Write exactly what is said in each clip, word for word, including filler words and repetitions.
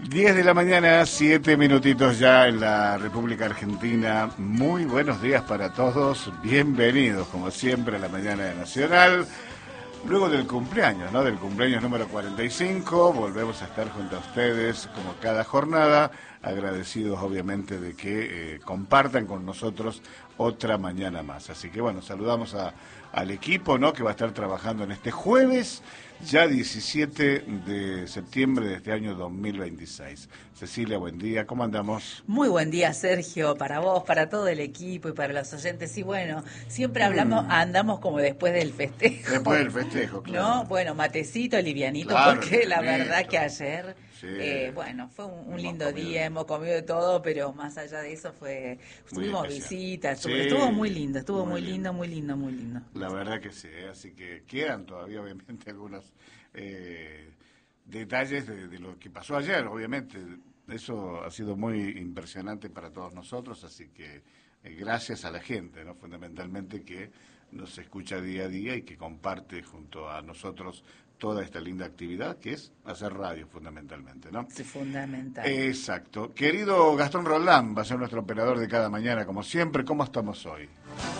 diez de la mañana, siete minutitos ya en la República Argentina. Muy buenos días para todos. Bienvenidos, como siempre, a la mañana de Nacional. Luego del cumpleaños, ¿no? Del cumpleaños número cuarenta y cinco, volvemos a estar junto a ustedes como cada jornada, agradecidos obviamente de que eh, compartan con nosotros otra mañana más. Así que bueno, saludamos a, al equipo, ¿no? Que va a estar trabajando en este jueves, ya diecisiete de septiembre de este año dos mil veintiséis. Cecilia, buen día, ¿cómo andamos? Muy buen día, Sergio, para vos, para todo el equipo y para los oyentes. Y bueno, siempre hablamos, mm. andamos como después del festejo. Después del festejo, claro. ¿No? Bueno, matecito, livianito, claro, porque la livianito. verdad que ayer, sí. eh, bueno, fue un, un lindo comido. día, hemos comido de todo, pero más allá de eso fue, tuvimos visitas, sí. estuvo muy lindo, estuvo muy, muy lindo, lindo, muy lindo, muy lindo. La verdad que sí, ¿eh? Así que quedan todavía obviamente algunos eh, detalles de, de lo que pasó ayer, obviamente. Eso ha sido muy impresionante para todos nosotros, así que eh, gracias a la gente, ¿no? Fundamentalmente que nos escucha día a día y que comparte junto a nosotros toda esta linda actividad que es hacer radio fundamentalmente, ¿no? Sí, fundamental. Exacto. Querido Gastón Roldán, va a ser nuestro operador de cada mañana, como siempre. ¿Cómo estamos hoy?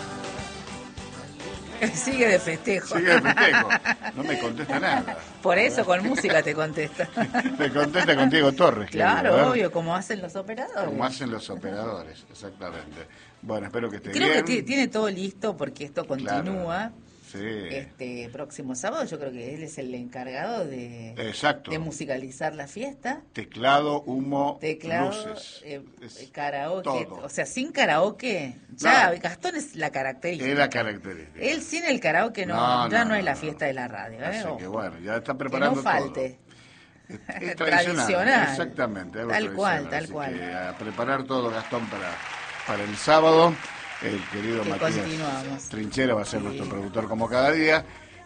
Sigue de festejo. Sigue de festejo. No me contesta nada. Por eso con música te contesta. Me contesta con Diego Torres. Claro, querido, obvio, como hacen los operadores. Como hacen los operadores, exactamente. Bueno, espero que esté Creo bien. Creo que tiene todo listo porque esto continúa. Claro. Sí. Este próximo sábado yo creo que él es el encargado de, Exacto. de musicalizar la fiesta. Teclado, humo, Teclado, luces. Eh, karaoke, todo. o sea, sin karaoke, ya no. Gastón es la característica. Es la característica. Él sin el karaoke no, no ya no, no es no, la no. fiesta de la radio. ¿eh? Así Ojo. que bueno, ya está preparando que no falte. todo. Es, es tradicional. tradicional. Exactamente. Tal tradicional. cual, tal Así cual. Que a preparar todo, Gastón, para, para el sábado. El querido que Matías continuamos. Trinchera va a ser sí. nuestro productor como cada día.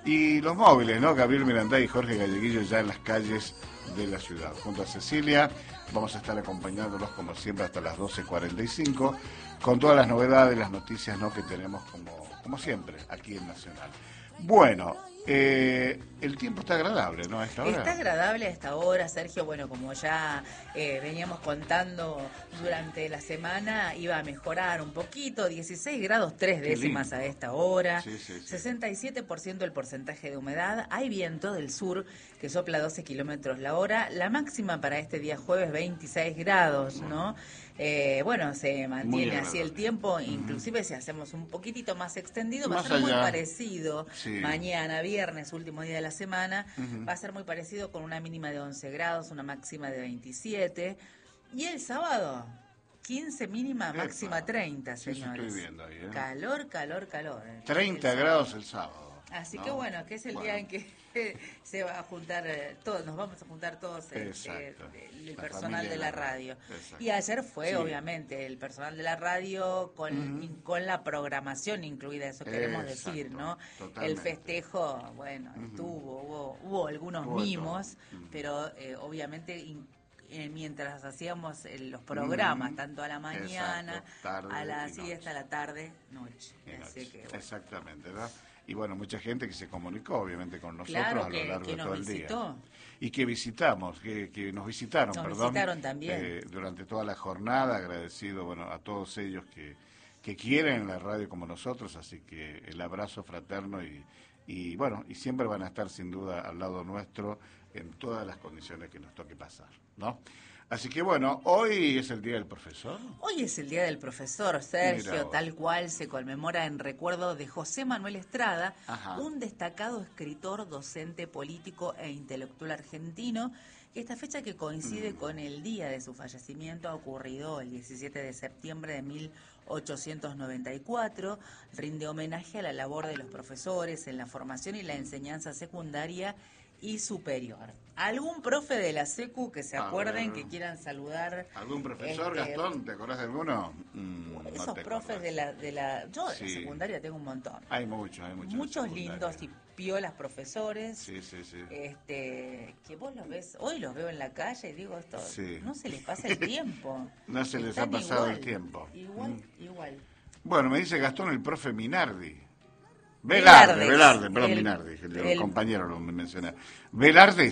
Y los móviles, ¿no? Gabriel Miranda y Jorge Galleguillo ya en las calles de la ciudad. Junto a Cecilia vamos a estar acompañándolos como siempre hasta las doce cuarenta y cinco con todas las novedades, las noticias, ¿no? Que tenemos como, como siempre aquí en Nacional. Bueno, eh, el tiempo está agradable, ¿no? A esta hora. Está agradable a esta hora, Sergio. Bueno, como ya eh, veníamos contando durante la semana, iba a mejorar un poquito. dieciséis grados tres décimas a esta hora. Sí, sí, sí. sesenta y siete por ciento el porcentaje de humedad. Hay viento del sur que sopla doce kilómetros la hora. La máxima para este día jueves, veintiséis grados, ¿no? Eh, bueno, se mantiene así el tiempo, inclusive uh-huh. si hacemos un poquitito más extendido, más va a ser allá. muy parecido. Sí. Mañana, viernes, último día de la semana, uh-huh. va a ser muy parecido con una mínima de once grados, una máxima de veintisiete. Y el sábado, quince mínima, Epa. máxima treinta, señores. Sí, estoy viendo ahí, ¿eh? Calor, calor, calor. treinta el grados el sábado. Así ¿no? que bueno, que es el bueno. día en que se va a juntar eh, todos, nos vamos a juntar todos eh, eh, el, el personal de la radio. Exacto. Y ayer fue, sí. obviamente, el personal de la radio con, uh-huh. in, con la programación incluida, eso queremos Exacto. decir, ¿no? Totalmente. El festejo, bueno, uh-huh. estuvo, hubo, hubo algunos hubo mimos, uh-huh. pero eh, obviamente in, eh, mientras hacíamos eh, los programas, uh-huh. tanto a la mañana, tarde, a la siesta, a la tarde, noche. noche. Que, bueno. Exactamente, ¿verdad? Y bueno, mucha gente que se comunicó obviamente con nosotros claro, a lo que, largo que de todo el visitó. día. Y que visitamos, que, que nos visitaron, nos perdón. visitaron también. Eh, durante toda la jornada, agradecido bueno a todos ellos que, que quieren la radio como nosotros, así que el abrazo fraterno y, y bueno, y siempre van a estar sin duda al lado nuestro en todas las condiciones que nos toque pasar, ¿no? Así que bueno, hoy es el Día del Profesor. Hoy es el Día del Profesor, Sergio, tal cual se conmemora en recuerdo de José Manuel Estrada, Ajá. un destacado escritor, docente, político e intelectual argentino. Esta fecha que coincide mm. con el día de su fallecimiento ha ocurrido el diecisiete de septiembre de mil ochocientos noventa y cuatro, rinde homenaje a la labor de los profesores en la formación y la enseñanza secundaria y superior. ¿Algún profe de la secu que se acuerden, que quieran saludar? ¿Algún profesor, este, Gastón? ¿Te acordás de alguno? Mm, esos no profes de la, de la... Yo sí. de la secundaria tengo un montón. Hay muchos, hay muchos. Muchos lindos y piolas profesores. Sí, sí, sí. Este, que vos los ves, hoy los veo en la calle y digo, esto, sí. no se les pasa el tiempo. No se les Están ha pasado igual, el tiempo. Igual, mm. igual. Bueno, me dice Gastón el profe Minardi. Velarde, Velarde, perdón, el, Minardi, el, el compañero lo mencioné. Velardes.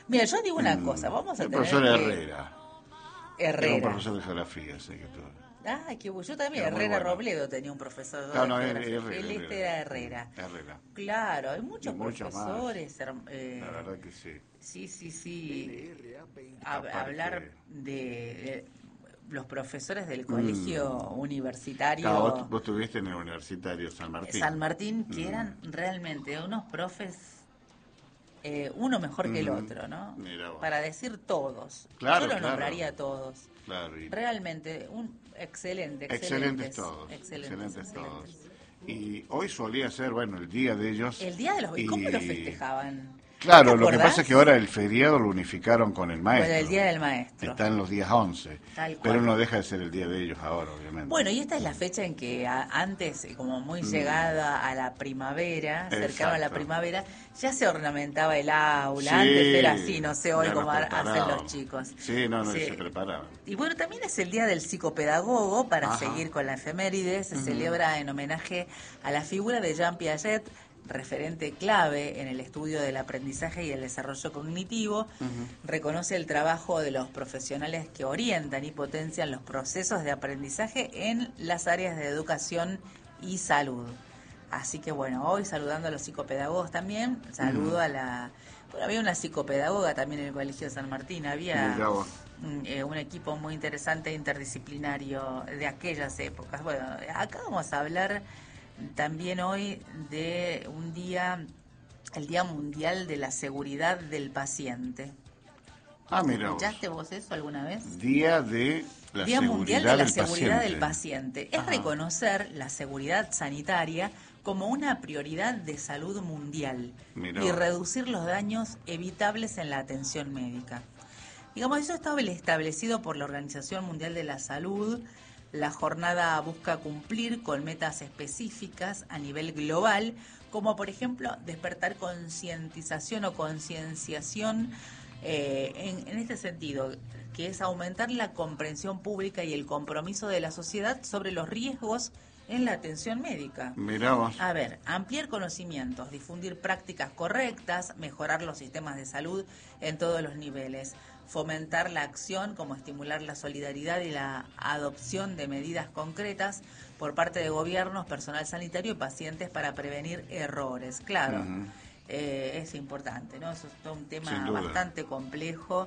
Mira, yo digo una cosa, vamos a el tener profesor que... Herrera. Herrera. Era un profesor de geografía, sé que tú. Ah, que yo también, Era muy Herrera bueno. Robledo tenía un profesor de No, no, geografía. Herrera, Él este era Herrera. Herrera. Claro, hay muchos Y muchos profesores. más. Eh, La verdad que sí. Sí, sí, sí. A- Aparte- hablar de, de los profesores del colegio Mm. universitario Claro, vos, vos estuviste en el Universitario San Martín. San Martín, que Mm. eran realmente unos profes, eh, uno mejor que el Mm. otro, ¿no? Mirá vos. Para decir todos. Claro, Yo lo claro. nombraría a todos. Claro, y Realmente, un excelente, excelentes. excelentes todos. Excelentes, Excelentes todos. excelentes. Y hoy solía ser, bueno, el día de ellos. El día de los... y- ¿Cómo lo festejaban? Claro, ¿Te lo que acordás? pasa es que ahora el feriado lo unificaron con el maestro. Bueno, el Día del Maestro. Está en los días once. Tal cual. Pero no deja de ser el día de ellos ahora, obviamente. Bueno, y esta es la fecha en que a- antes, eh, como muy llegada a la primavera, cercano a la Exacto. primavera, ya se ornamentaba el aula. Sí, Antes era así, no sé hoy ya nos cómo ha- hacen preparaban. los chicos. Sí, no, no, Sí. se preparaban. Y bueno, también es el Día del Psicopedagogo, para Ajá. seguir con la efeméride. Se celebra en homenaje a la figura de Jean Piaget, referente clave en el estudio del aprendizaje y el desarrollo cognitivo. Reconoce el trabajo de los profesionales que orientan y potencian los procesos de aprendizaje en las áreas de educación y salud. Así que bueno, hoy saludando a los psicopedagogos también, saludo a la... Bueno, había una psicopedagoga también en el Colegio de San Martín, había Mirá vos. mm, eh, un equipo muy interesante interdisciplinario de aquellas épocas. Bueno, acá vamos a hablar también hoy de un día, el Día Mundial de la Seguridad del Paciente. Ah, mira vos. ¿Escuchaste vos eso alguna vez? Día de la Día seguridad Mundial de la del Seguridad paciente. del Paciente. Es Ajá. reconocer la seguridad sanitaria como una prioridad de salud mundial Mirá y vos. reducir los daños evitables en la atención médica. Digamos, eso está establecido por la Organización Mundial de la Salud. La jornada busca cumplir con metas específicas a nivel global, como por ejemplo despertar concientización o concienciación eh, en, en este sentido, que es aumentar la comprensión pública y el compromiso de la sociedad sobre los riesgos en la atención médica. Mirá vos. A ver, ampliar conocimientos, difundir prácticas correctas, mejorar los sistemas de salud en todos los niveles, fomentar la acción como estimular la solidaridad y la adopción de medidas concretas por parte de gobiernos, personal sanitario y pacientes para prevenir errores. Claro, Ujú. eh, es importante, ¿no? Eso es todo un Sin tema duda. bastante complejo.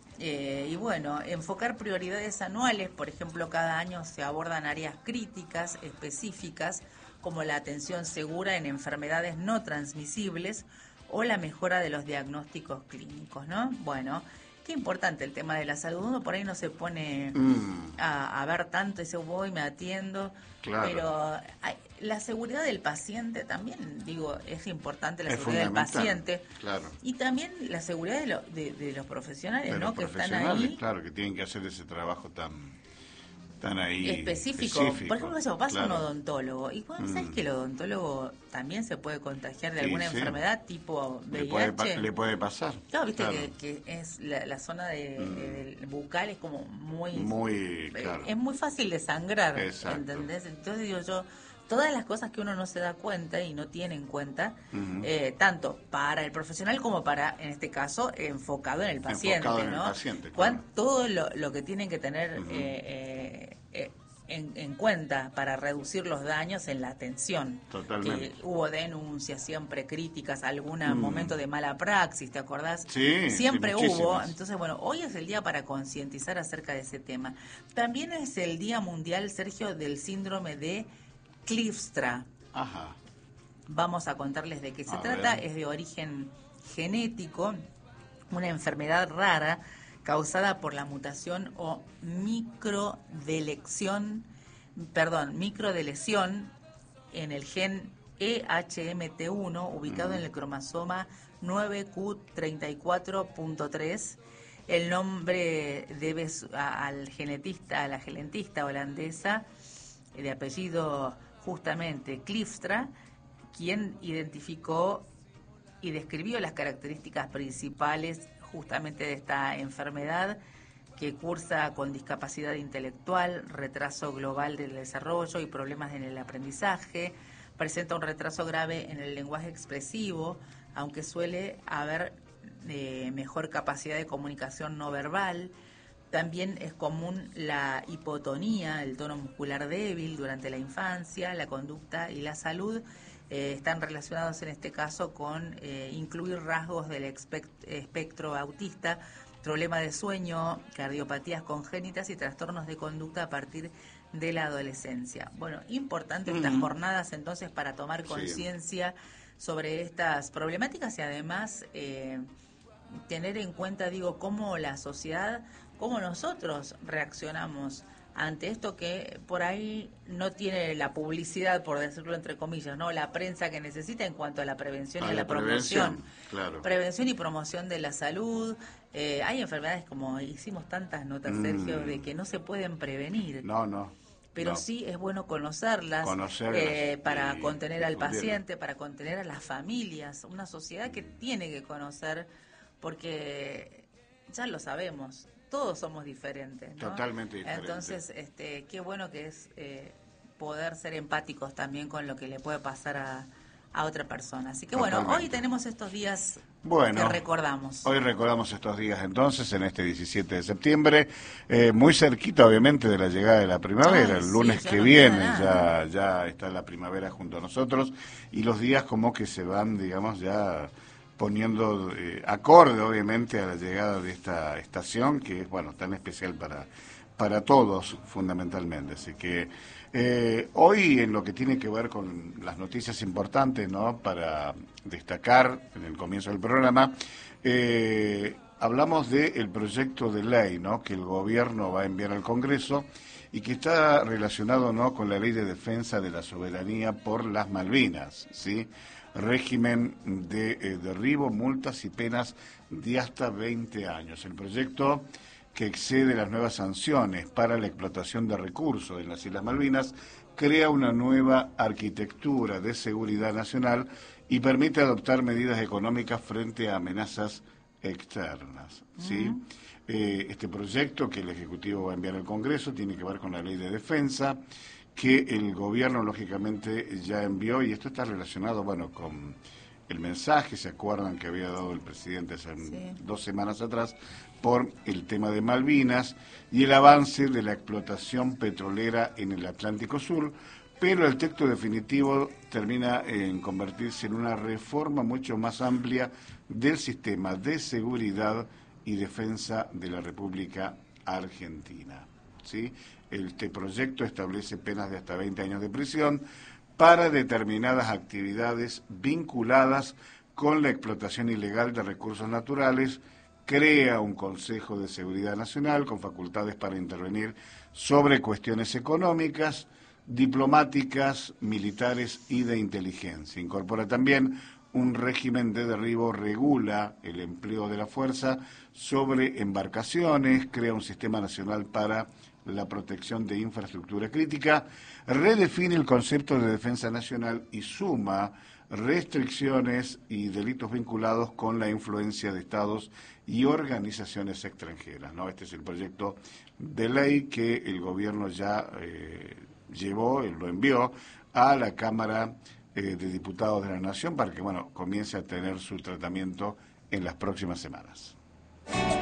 Eh, y bueno, enfocar prioridades anuales, por ejemplo, cada año se abordan áreas críticas específicas como la atención segura en enfermedades no transmisibles o la mejora de los diagnósticos clínicos, ¿no? Bueno, qué importante el tema de la salud. Uno por ahí no se pone Mm, a, a ver tanto, ese voy, me atiendo, Claro. pero hay- la seguridad del paciente también, digo, es importante la es seguridad del fundamental. paciente. Claro. Y también la seguridad de, lo- de, de los profesionales, De ¿no? los Que están profesionales, ahí claro, que tienen que hacer ese trabajo tan, tan ahí específico. Por ejemplo, eso pasa claro. un odontólogo. Y cuando sabes Mm. que el odontólogo también se puede contagiar de Sí, alguna sí. enfermedad tipo Le V I puede, pa- H. le puede pasar. Claro, viste Claro. Que, que es la, la zona de, de- del bucal es como muy... Muy, eh, claro. Es muy fácil de sangrar, Exacto. ¿entendés? Entonces digo yo, todas las cosas que uno no se da cuenta y no tiene en cuenta, Ujú. eh, tanto para el profesional como para, en este caso, enfocado en el paciente, Enfocado en el ¿no? paciente, Cuán- claro. Todo lo, lo que tienen que tener Ujú. eh, eh, eh, en, en cuenta para reducir los daños en la atención. Totalmente. Que hubo denuncias siempre críticas, algún Mm. momento de mala praxis, ¿te acordás? Sí, Siempre sí, hubo. muchísimas. Entonces, bueno, hoy es el día para concientizar acerca de ese tema. También es el Día Mundial, Sergio, del síndrome de Kleefstra. Ajá. Vamos a contarles de qué se A trata. ver. Es de origen genético, una enfermedad rara causada por la mutación o microdelección, perdón, microdelesión en el gen E H M T uno ubicado en el cromosoma nueve Q treinta y cuatro punto tres. El nombre debe su- a- al genetista, a la genetista holandesa eh, de apellido justamente Kleefstra, quien identificó y describió las características principales justamente de esta enfermedad, que cursa con discapacidad intelectual, retraso global del desarrollo y problemas en el aprendizaje. Presenta un retraso grave en el lenguaje expresivo, aunque suele haber eh, mejor capacidad de comunicación no verbal. También es común la hipotonía, el tono muscular débil durante la infancia. La conducta y la salud eh, están relacionados en este caso con eh, incluir rasgos del espectro autista, problema de sueño, cardiopatías congénitas y trastornos de conducta a partir de la adolescencia. Bueno, importante estas mm. jornadas entonces para tomar conciencia sí. sobre estas problemáticas y además eh, tener en cuenta, digo, cómo la sociedad, cómo nosotros reaccionamos ante esto que por ahí no tiene la publicidad, por decirlo entre comillas, no la prensa que necesita en cuanto a la prevención a y a la, la promoción. Claro. Prevención y promoción de la salud. Eh, hay enfermedades, como hicimos tantas notas, mm. Sergio, de que no se pueden prevenir. No, no. Pero no. sí es bueno conocerlas, conocerlas eh, para y, contener y al paciente, para contener a las familias. Una sociedad que tiene que conocer, porque ya lo sabemos. Todos somos diferentes, ¿no? Totalmente diferentes. Entonces, este, qué bueno que es eh, poder ser empáticos también con lo que le puede pasar a, a otra persona. Así que Totalmente. bueno, hoy tenemos estos días bueno, que recordamos. Hoy recordamos estos días entonces, en este diecisiete de septiembre, eh, muy cerquita obviamente de la llegada de la primavera. Ay, el lunes sí, que no viene ya, ya está la primavera junto a nosotros y los días como que se van, digamos, ya poniendo eh, acorde obviamente a la llegada de esta estación que es, bueno, tan especial para, para todos fundamentalmente. Así que eh, hoy en lo que tiene que ver con las noticias importantes, ¿no?, para destacar en el comienzo del programa, eh, hablamos del proyecto de ley, ¿no?, que el gobierno va a enviar al Congreso y que está relacionado, ¿no?, con la ley de defensa de la soberanía por las Malvinas, ¿sí?, régimen de eh, derribo, multas y penas de hasta veinte años. El proyecto, que excede las nuevas sanciones para la explotación de recursos en las Islas Malvinas, crea una nueva arquitectura de seguridad nacional y permite adoptar medidas económicas frente a amenazas externas, ¿sí? Uh-huh. Eh, este proyecto que el Ejecutivo va a enviar al Congreso tiene que ver con la ley de defensa, que el gobierno lógicamente ya envió, y esto está relacionado, bueno, con el mensaje, se acuerdan que había dado el presidente hace sí. dos semanas atrás, por el tema de Malvinas y el avance de la explotación petrolera en el Atlántico Sur, pero el texto definitivo termina en convertirse en una reforma mucho más amplia del sistema de seguridad y defensa de la República Argentina, ¿sí? Este proyecto establece penas de hasta veinte años de prisión para determinadas actividades vinculadas con la explotación ilegal de recursos naturales, crea un Consejo de Seguridad Nacional con facultades para intervenir sobre cuestiones económicas, diplomáticas, militares y de inteligencia. Incorpora también un régimen de derribo, regula el empleo de la fuerza sobre embarcaciones, crea un sistema nacional para la protección de infraestructura crítica, redefine el concepto de defensa nacional y suma restricciones y delitos vinculados con la influencia de estados y organizaciones extranjeras, ¿no? Este es el proyecto de ley que el gobierno ya eh, llevó, lo envió a la Cámara eh, de Diputados de la Nación para que, bueno, comience a tener su tratamiento en las próximas semanas.